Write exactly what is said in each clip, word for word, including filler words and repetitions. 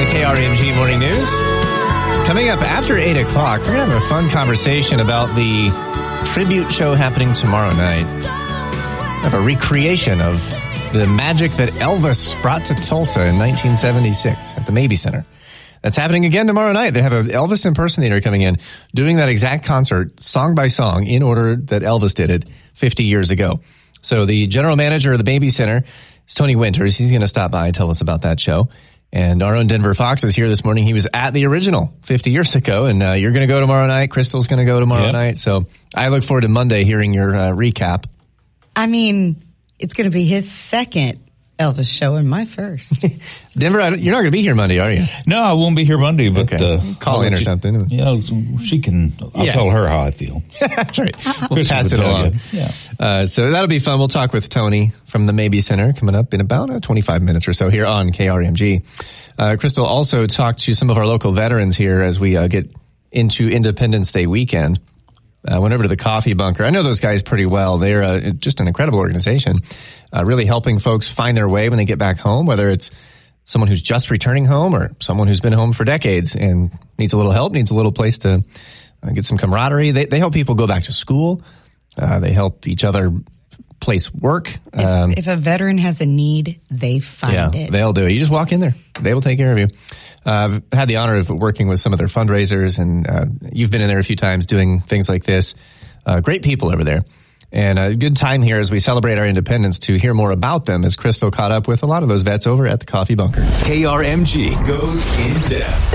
K R M G Morning News. Coming up after eight o'clock, we're going to have a fun conversation about the tribute show happening tomorrow night. We have a recreation of the magic that Elvis brought to Tulsa in nineteen seventy-six at the Mabee Center. That's happening again tomorrow night. They have an Elvis impersonator coming in, doing that exact concert, song by song, in order that Elvis did it fifty years ago. So the general manager of the Mabee Center is Tony Winters. He's going to stop by and tell us about that show. And our own Denver Fox is here this morning. He was at the original fifty years ago, and uh, you're going to go tomorrow night. Crystal's going to go tomorrow yep. night. So I look forward to Monday hearing your uh, recap. I mean, it's going to be his second Elvis show and my first. Denver, I you're not going to be here Monday, are you? No, I won't be here Monday, but okay. uh, call in or you, something. Yeah, she can. I'll yeah. tell her how I feel. That's right. We'll pass it along. Yeah. Uh, so that'll be fun. We'll talk with Tony from the Mabee Center coming up in about uh, twenty-five minutes or so here on K R M G. Uh, Crystal also talked to some of our local veterans here as we uh, get into Independence Day weekend. I uh, went over to the Coffee Bunker. I know those guys pretty well. They're uh, just an incredible organization, uh, really helping folks find their way when they get back home, whether it's someone who's just returning home or someone who's been home for decades and needs a little help, needs a little place to uh, get some camaraderie. They, they help people go back to school. Uh, they help each other place work. Um, if, if a veteran has a need, they find yeah, it. They'll do it. You just walk in there. They will take care of you. Uh, I've had the honor of working with some of their fundraisers, and uh, you've been in there a few times doing things like this. Uh, great people over there. And a good time here as we celebrate our independence to hear more about them as Crystal caught up with a lot of those vets over at the Coffee Bunker. K R M G goes in depth.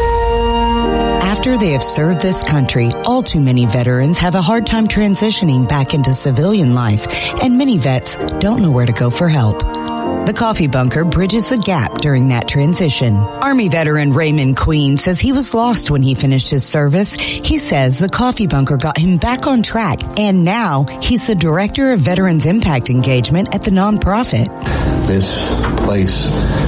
After they have served this country, all too many veterans have a hard time transitioning back into civilian life, and many vets don't know where to go for help. The Coffee Bunker bridges the gap during that transition. Army veteran Raymond Queen says he was lost when he finished his service. He says the Coffee Bunker got him back on track, and now he's the director of Veterans Impact Engagement at the nonprofit. This place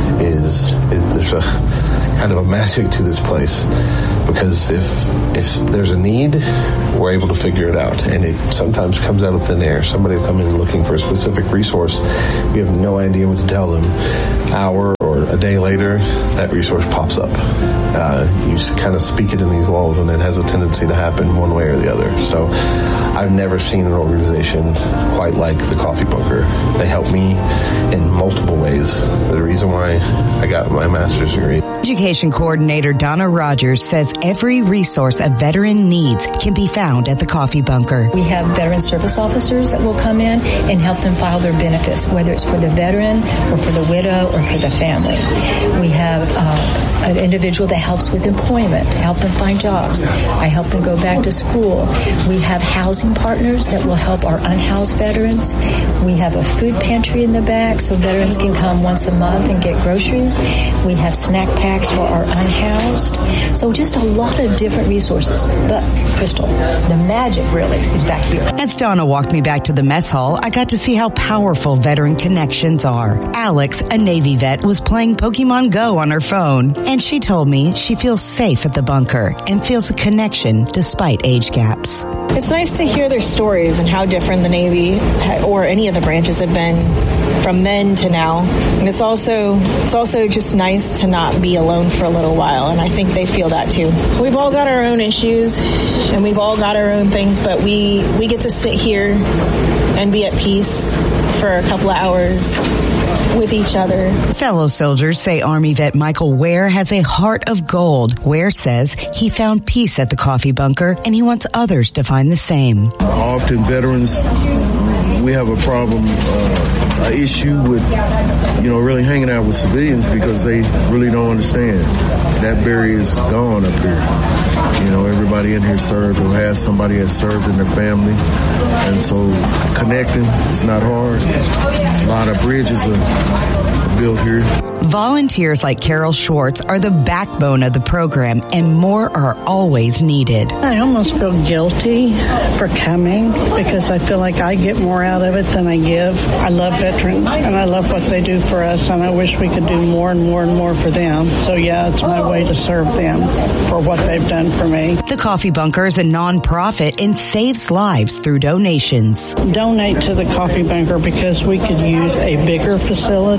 is, is there's a kind of a magic to this place, because if if there's a need, we're able to figure it out, and it sometimes comes out of thin air. Somebody will come in looking for a specific resource. We have no idea what to tell them. Hour or a day later, that resource pops up. Uh, you kind of speak it in these walls, and it has a tendency to happen one way or the other. So I've never seen an organization quite like the Coffee Bunker. They help me in multiple ways. The reason why I got my master's degree. Education coordinator Donna Rogers says every resource a veteran needs can be found at the Coffee Bunker. We have veteran service officers that will come in and help them file their benefits, whether it's for the veteran or for the widow or for the family. We have uh, an individual that helps with employment, to help them find jobs. I help them go back to school. We have housing partners that will help our unhoused veterans. We have a food pantry in the back so veterans can come once a month and get groceries. We have snack packs for our unhoused. So just a lot of different resources. But, Crystal, the magic really is back here. As Donna walked me back to the mess hall, I got to see how powerful veteran connections are. Alex, a Navy vet, was playing Pokemon Go on her phone, and she told me she feels safe at the bunker and feels a connection despite age gaps. It's nice to hear their stories and how different the Navy or any of the branches have been from then to now. And it's also it's also just nice to not be alone for a little while, and I think they feel that too. We've all got our own issues and we've all got our own things, but we, we get to sit here and be at peace for a couple of hours with each other. Fellow soldiers say Army vet Michael Ware has a heart of gold. Ware says he found peace at the Coffee Bunker, and he wants others to find the same. Often veterans, we have a problem, uh, an issue with, you know, really hanging out with civilians because they really don't understand. That barrier is gone up here. You know, everybody in here served or has somebody that served in their family. And so connecting is not hard. A lot of bridges are built here. Volunteers like Carol Schwartz are the backbone of the program, and more are always needed. I almost feel guilty for coming because I feel like I get more out of it than I give. I love veterans, and I love what they do for us, and I wish we could do more and more and more for them. So, yeah, it's my way to serve them for what they've done for me. The Coffee Bunker is a nonprofit and saves lives through donations. Donate to the Coffee Bunker because we could use a bigger facility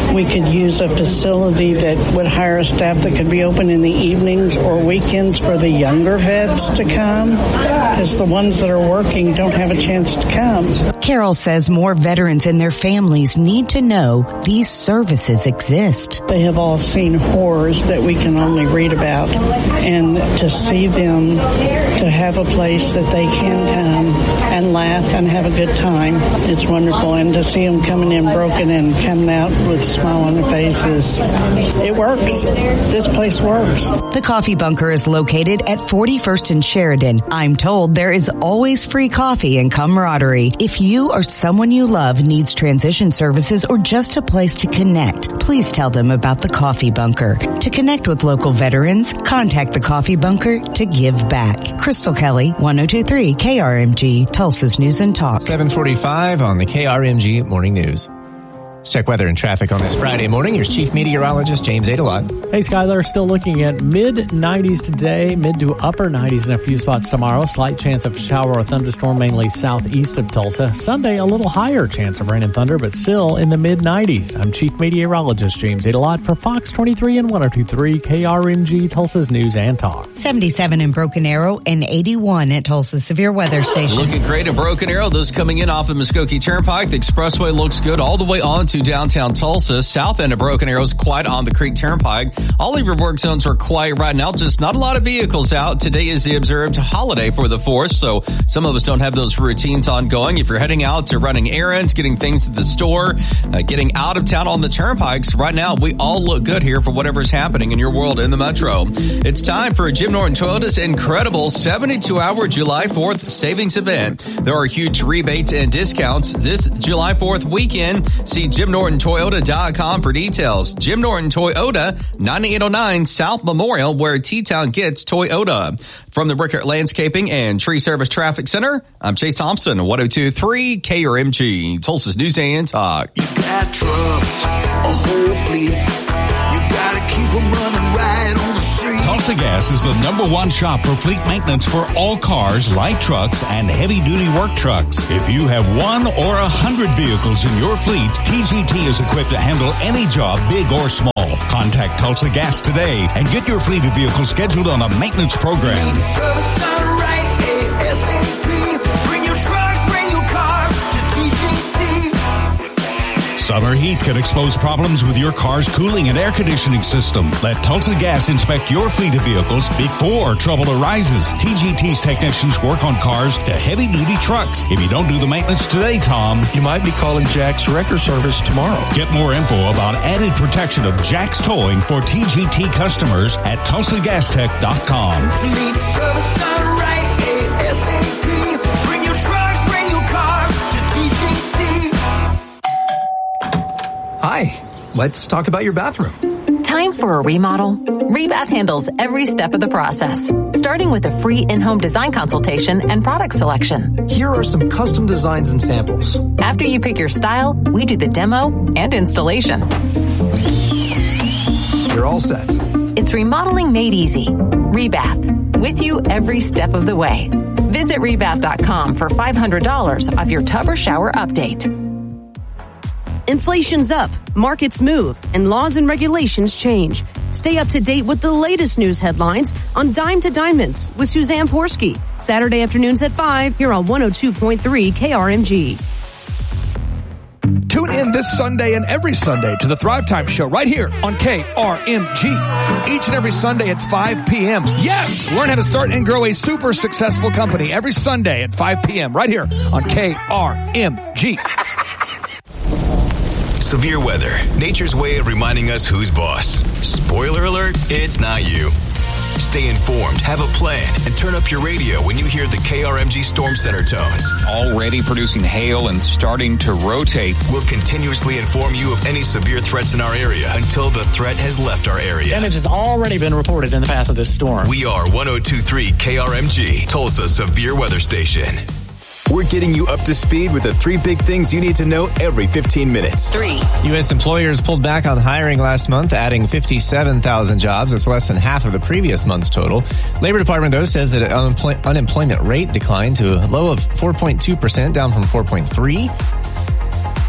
we could use a facility that would hire a staff that could be open in the evenings or weekends for the younger vets to come, because the ones that are working don't have a chance to come. Carol says more veterans and their families need to know these services exist. They have all seen horrors that we can only read about, and to see them, to have a place that they can come and laugh and have a good time, it's wonderful. And to see them coming in broken and coming out with a smile on their faces, it works. This place works. The Coffee Bunker is located at forty-first and Sheridan. I'm told there is always free coffee and camaraderie. If you or someone you love needs transition services or just a place to connect, please tell them about the Coffee Bunker. To connect with local veterans, contact the Coffee Bunker to give back. Crystal Kelly, one oh two point three K R M G, Tulsa's News and Talk. seven forty-five on the K R M G Morning News. Let's check weather and traffic on this Friday morning. Here's Chief Meteorologist James Adelot. Hey, Skylar, still looking at mid nineties today, mid to upper nineties in a few spots tomorrow. Slight chance of shower or thunderstorm mainly southeast of Tulsa. Sunday, a little higher chance of rain and thunder, but still in the mid nineties. I'm Chief Meteorologist James Adelot for Fox twenty-three and one oh two point three K R M G, Tulsa's News and Talk. seventy-seven in Broken Arrow and eighty-one at Tulsa's Severe Weather Station. Looking great in Broken Arrow. Those coming in off the Muskogee Turnpike. The expressway looks good all the way on to downtown Tulsa. South end of Broken Arrow is quiet on the Creek Turnpike. All of your work zones are quiet right now. Just not a lot of vehicles out. Today is the observed holiday for the fourth, so some of us don't have those routines ongoing. If you're heading out to running errands, getting things at the store, uh, getting out of town on the turnpikes, right now we all look good here for whatever's happening in your world in the metro. It's time for Jim Norton Toyota's incredible seventy-two hour July fourth savings event. There are huge rebates and discounts this July fourth weekend. See Jim Norton Toyota dot com for details. Jim Norton Toyota, ninety-eight oh nine South Memorial, where T-Town gets Toyota. From the Rickert Landscaping and Tree Service Traffic Center, I'm Chase Thompson, one oh two point three K R M G, Tulsa's News and Talk. You got trucks, a whole fleet. You gotta keep them running right on the street. Tulsa Gas is the number one shop for fleet maintenance for all cars, light trucks, and heavy-duty work trucks. If you have one or a hundred vehicles in your fleet, T G T is equipped to handle any job, big or small. Contact Tulsa Gas today and get your fleet of vehicles scheduled on a maintenance program. Service done right, A S A P. Bring your trucks, bring your cars to T G T. Summer heat can expose problems with your car's cooling and air conditioning system. Let Tulsa Gas inspect your fleet of vehicles before trouble arises. T G T's technicians work on cars to heavy-duty trucks. If you don't do the maintenance today, Tom, you might be calling Jack's Wrecker Service tomorrow. Get more info about added protection of Jack's Towing for T G T customers at tulsa gas tech dot com. Fleet service done right, A S A P. Bring your trucks, bring your cars to T G T. Hi, let's talk about your bathroom. Time for a remodel? Rebath handles every step of the process, starting with a free in-home design consultation and product selection. Here are some custom designs and samples. After you pick your style, we do the demo and installation. You're all set. It's remodeling made easy. Rebath, with you every step of the way. Visit rebath dot com for five hundred dollars off your tub or shower update. Inflation's up, markets move, and laws and regulations change. Stay up to date with the latest news headlines on Dime to Diamonds with Suzanne Porsky. Saturday afternoons at five here on one oh two point three K R M G. Tune in this Sunday and every Sunday to the Thrive Time Show right here on K R M G. Each and every Sunday at five p.m. Yes! Learn how to start and grow a super successful company every Sunday at five p.m. right here on K R M G. Severe weather, nature's way of reminding us who's boss. Spoiler alert, it's not you. Stay informed, have a plan, and turn up your radio when you hear the K R M G Storm Center tones. Already producing hail and starting to rotate. We'll continuously inform you of any severe threats in our area until the threat has left our area. Damage has already been reported in the path of this storm. We are one oh two point three K R M G, Tulsa's Severe Weather Station. We're getting you up to speed with the three big things you need to know every fifteen minutes. Three. U S employers pulled back on hiring last month, adding fifty-seven thousand jobs. That's less than half of the previous month's total. Labor Department, though, says that unemploy- unemployment rate declined to a low of four point two percent, down from four point three.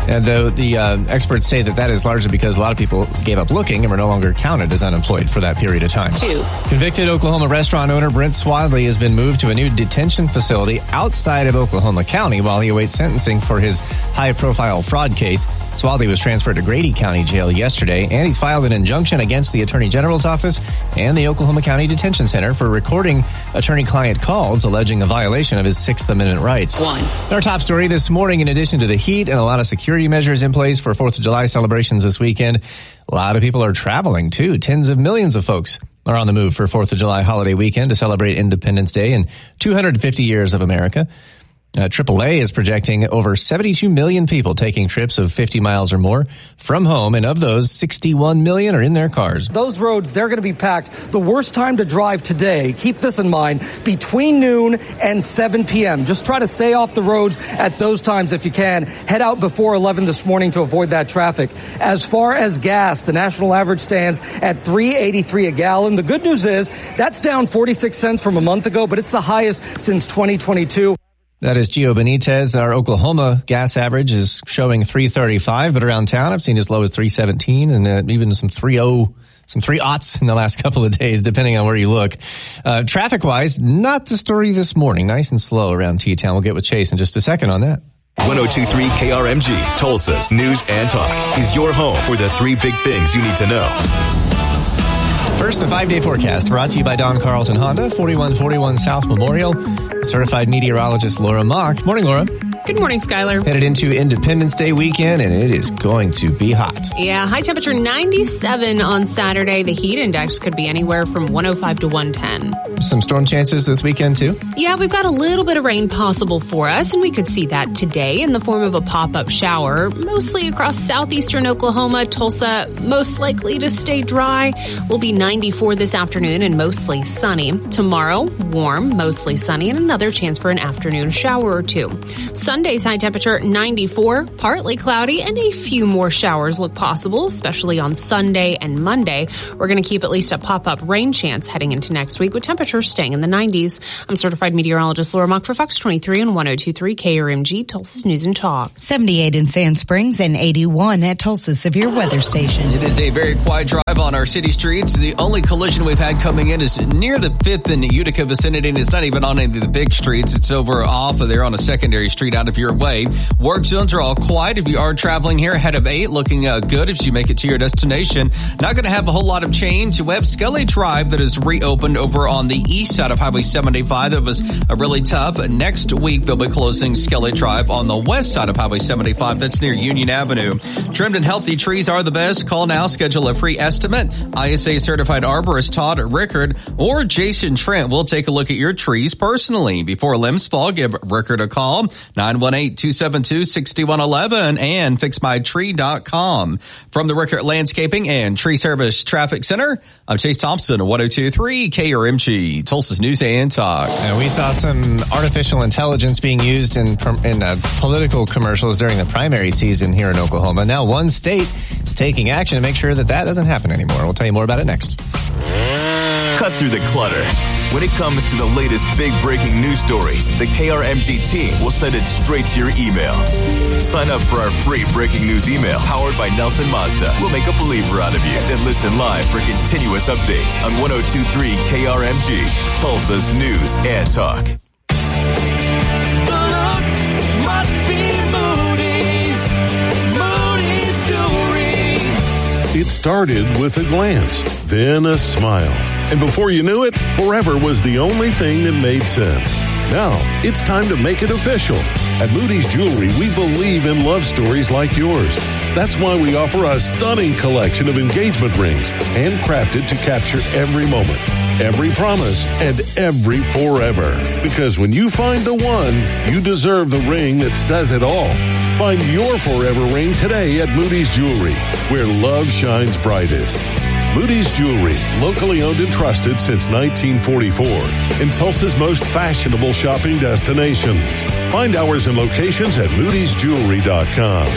And though the uh, experts say that that is largely because a lot of people gave up looking and were no longer counted as unemployed for that period of time. Two. Convicted Oklahoma restaurant owner Brent Swadley has been moved to a new detention facility outside of Oklahoma County while he awaits sentencing for his high-profile fraud case. Swadley was transferred to Grady County Jail yesterday, and he's filed an injunction against the Attorney General's office and the Oklahoma County Detention Center for recording attorney-client calls alleging a violation of his Sixth Amendment rights. One. Our top story this morning, in addition to the heat and a lot of security measures in place for fourth of July celebrations this weekend, a lot of people are traveling, too. Tens of millions of folks are on the move for fourth of July holiday weekend to celebrate Independence Day and two hundred fifty years of America. Uh, triple A is projecting over seventy-two million people taking trips of fifty miles or more from home, and of those, sixty-one million are in their cars. Those roads, they're going to be packed. The worst time to drive today, keep this in mind, between noon and seven p.m. Just try to stay off the roads at those times if you can. Head out before eleven this morning to avoid that traffic. As far as gas, the national average stands at three eighty-three a gallon. The good news is that's down forty-six cents from a month ago, but it's the highest since twenty twenty-two. That is Gio Benitez. Our Oklahoma gas average is showing three thirty-five, but around town I've seen as low as three seventeen and uh, even some three oh, some three aughts in the last couple of days, depending on where you look. Uh, traffic-wise, not the story this morning. Nice and slow around T-Town. We'll get with Chase in just a second on that. one oh two point three K R M G, Tulsa's News and Talk, is your home for the three big things you need to know. First, the five-day forecast brought to you by Don Carlton Honda, forty-one forty-one South Memorial. Certified meteorologist Laura Mock. Morning, Laura. Good morning, Skylar. Headed into Independence Day weekend, and it is going to be hot. Yeah, high temperature ninety-seven on Saturday. The heat index could be anywhere from one oh five to one ten. Some storm chances this weekend, too? Yeah, we've got a little bit of rain possible for us, and we could see that today in the form of a pop-up shower, mostly across southeastern Oklahoma. Tulsa, most likely to stay dry. Will be ninety-four this afternoon and mostly sunny. Tomorrow, warm, mostly sunny, and another chance for an afternoon shower or two. Sunday's high temperature ninety-four, partly cloudy, and a few more showers look possible, especially on Sunday and Monday. We're going to keep at least a pop-up rain chance heading into next week with temperatures staying in the nineties. I'm certified meteorologist Laura Mock for Fox twenty-three and one oh two point three K R M G, Tulsa's News and Talk. seventy-eight in Sand Springs and eighty-one at Tulsa Severe Weather Station. It is a very quiet drive on our city streets. The only collision we've had coming in is near the fifth and Utica vicinity, and it's not even on any of the big streets. It's over off of there on a secondary street out of your way. Work zones are all quiet. If you are traveling here ahead of eight, looking uh, good if you make it to your destination. Not going to have a whole lot of change. We have Scully Drive that is reopened over on the east side of Highway seventy-five. That was uh, really tough. Next week, they'll be closing Scully Drive on the west side of Highway seventy-five. That's near Union Avenue. Trimmed and healthy trees are the best. Call now. Schedule a free estimate. I S A certified arborist Todd Rickard or Jason Trent will take a look at your trees personally. Before limbs fall, give Rickard a call. nine one eight, two seven two, six one one one and fix my tree dot com. From the Rickard Landscaping and Tree Service Traffic Center, I'm Chase Thompson, one oh two point three K R M G, Tulsa's News and Talk. And we saw some artificial intelligence being used in in uh, political commercials during the primary season here in Oklahoma. Now one state is taking action to make sure that that doesn't happen anymore. We'll tell you more about it next. Cut through the clutter. When it comes to the latest big breaking news stories, the K R M G team will send it straight to your email. Sign up for our free breaking news email powered by Nelson Mazda. We'll make a believer out of you. Then listen live for continuous updates on one oh two point three K R M G, Tulsa's News and Talk. It started with a glance, then a smile. And before you knew it, forever was the only thing that made sense. Now, it's time to make it official. At Moody's Jewelry, we believe in love stories like yours. That's why we offer a stunning collection of engagement rings, handcrafted to capture every moment, every promise, and every forever. Because when you find the one, you deserve the ring that says it all. Find your forever ring today at Moody's Jewelry, where love shines brightest. Moody's Jewelry, locally owned and trusted since nineteen forty-four, in Tulsa's most fashionable shopping destinations. Find hours and locations at moodys jewelry dot com.